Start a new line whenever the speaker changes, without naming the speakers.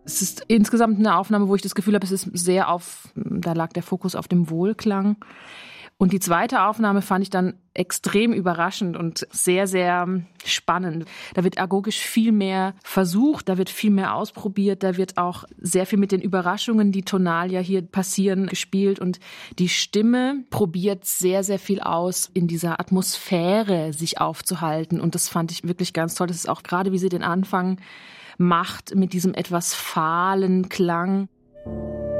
Es ist insgesamt eine Aufnahme, wo ich das Gefühl habe, da lag der Fokus auf dem Wohlklang. Und die zweite Aufnahme fand ich dann extrem überraschend und sehr, sehr spannend. Da wird agogisch viel mehr versucht, da wird viel mehr ausprobiert, da wird auch sehr viel mit den Überraschungen, die tonal ja hier passieren, gespielt. Und die Stimme probiert sehr, sehr viel aus, in dieser Atmosphäre sich aufzuhalten. Und das fand ich wirklich ganz toll. Das ist auch gerade, wie sie den Anfang macht, mit diesem etwas fahlen Klang.